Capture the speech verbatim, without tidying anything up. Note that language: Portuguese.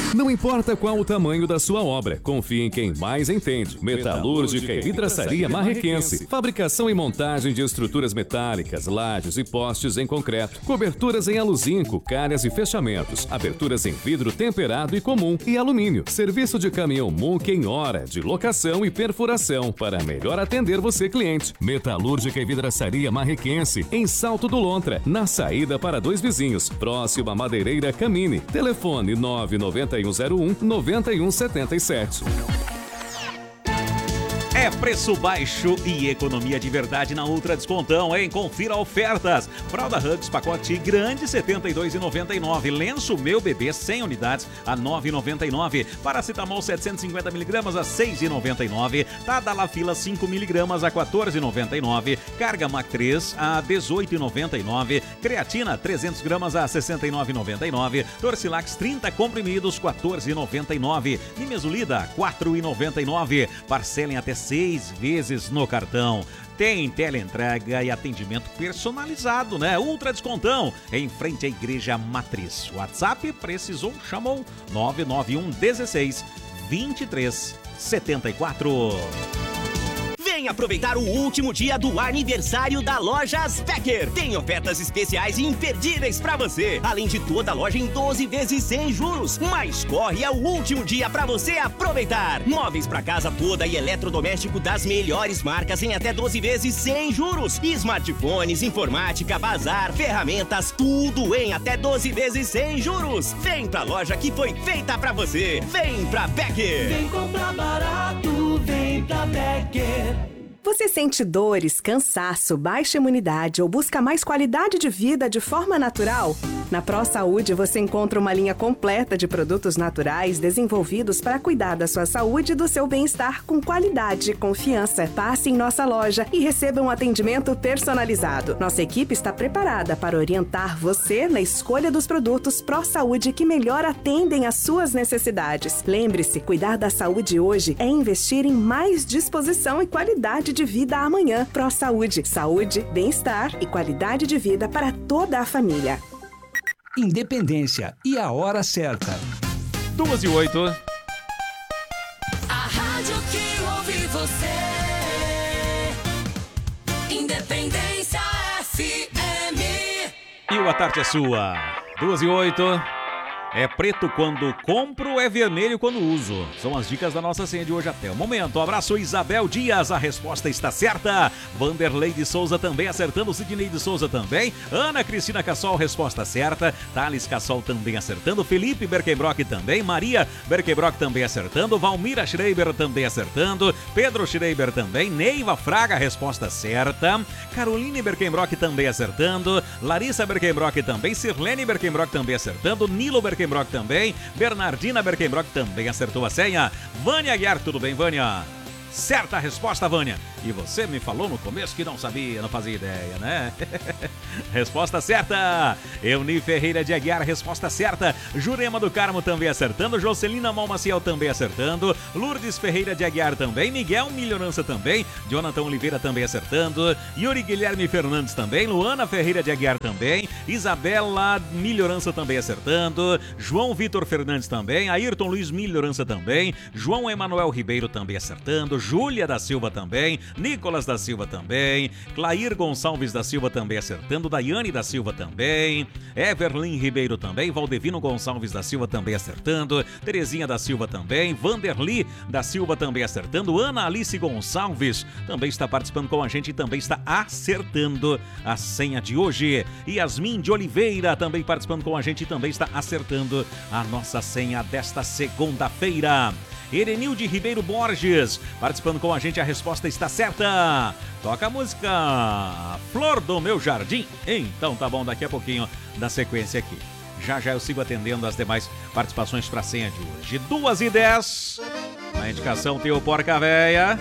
Não importa qual o tamanho da sua obra, confie em quem mais entende. Metalúrgica e Vidraçaria Marrequense. Fabricação e montagem de estruturas metálicas, lajes e postes em concreto. Coberturas em aluzinco, calhas e fechamentos. Aberturas em vidro temperado e comum e alumínio. Serviço de caminhão M U C em hora, de locação e perfuração, para melhor atender você, cliente. Metalúrgica e Vidraçaria Marrequense, em Salto do Lontra, na saída para Dois Vizinhos, próximo à Madeireira Camine. Telefone nove nove um zero um nove um sete sete. É preço baixo e economia de verdade na Ultra Descontão, hein? Confira ofertas. Fralda Hugs pacote grande setenta e dois reais e noventa e nove centavos. Lenço Meu Bebê cem unidades a nove reais e noventa e nove centavos. Paracetamol setecentos e cinquenta miligramas a seis reais e noventa e nove centavos. Tadalafila cinco miligramas a quatorze reais e noventa e nove centavos. Carga Mac três a dezoito reais e noventa e nove centavos. Creatina trezentos gramas a sessenta e nove reais e noventa e nove centavos. Torcilax trinta comprimidos quatorze reais e noventa e nove centavos. Nimesulida quatro reais e noventa e nove centavos. Parcelem até seis vezes no cartão. Tem teleentrega e atendimento personalizado, né? Ultra Descontão, em frente à Igreja Matriz. WhatsApp, precisou, chamou nove nove um dezesseis vinte e três setenta e quatro. Vem aproveitar o último dia do aniversário da Lojas Becker. Tem ofertas especiais e imperdíveis pra você. Além de toda a loja em doze vezes sem juros. Mas corre, é o último dia pra você aproveitar. Móveis pra casa toda e eletrodoméstico das melhores marcas em até doze vezes sem juros. Smartphones, informática, bazar, ferramentas, tudo em até doze vezes sem juros. Vem pra loja que foi feita pra você. Vem pra Becker. Vem comprar barato, vem pra Becker. Você sente dores, cansaço, baixa imunidade ou busca mais qualidade de vida de forma natural? Na ProSaúde você encontra uma linha completa de produtos naturais desenvolvidos para cuidar da sua saúde e do seu bem-estar com qualidade e confiança. Passe em nossa loja e receba um atendimento personalizado. Nossa equipe está preparada para orientar você na escolha dos produtos ProSaúde que melhor atendem às suas necessidades. Lembre-se, cuidar da saúde hoje é investir em mais disposição e qualidade de vida amanhã. ProSaúde, saúde, bem-estar e qualidade de vida para toda a família. Independência e a hora certa. Duas e oito. A rádio que ouve você. Independência F M. E o A Tarde é Sua. Duas e oito. É preto quando compro, é vermelho quando uso. São as dicas da nossa senha de hoje até o momento. Um abraço, Isabel Dias. A resposta está certa. Vanderlei de Souza também acertando. Sidney de Souza também. Ana Cristina Cassol, resposta certa. Thales Cassol também acertando. Felipe Berkenbrock também. Maria Berkenbrock também acertando. Valmira Schreiber também acertando. Pedro Schreiber também. Neiva Fraga, resposta certa. Caroline Berkenbrock também acertando. Larissa Berkenbrock também. Sirlene Berkenbrock também acertando. Nilo Berkenbrock Berkenbrock também, Bernardina Berkenbrock também acertou a senha. Vânia Aguiar, tudo bem, Vânia? Certa a resposta, Vânia. E você me falou no começo que não sabia, não fazia ideia, né? Resposta certa. Euni Ferreira de Aguiar, resposta certa. Jurema do Carmo também acertando. Jocelina Malmaciel também acertando. Lourdes Ferreira de Aguiar também. Miguel Melhorança também. Jonathan Oliveira também acertando. Yuri Guilherme Fernandes também. Luana Ferreira de Aguiar também. Isabela Melhorança também acertando. João Vitor Fernandes também. Ayrton Luiz Melhorança também. João Emanuel Ribeiro também acertando. Júlia da Silva também. Nicolas da Silva também, Clair Gonçalves da Silva também acertando, Daiane da Silva também, Everlin Ribeiro também, Valdevino Gonçalves da Silva também acertando, Terezinha da Silva também, Vanderli da Silva também acertando, Ana Alice Gonçalves também está participando com a gente e também está acertando a senha de hoje. Yasmin de Oliveira também participando com a gente e também está acertando a nossa senha desta segunda-feira. Erenilde Ribeiro Borges, participando com a gente, a resposta está certa. Toca a música Flor do Meu Jardim. Então tá bom, daqui a pouquinho da sequência aqui. Já já eu sigo atendendo as demais participações para a senha de hoje. Duas e dez. Na indicação tem o Porca Véia.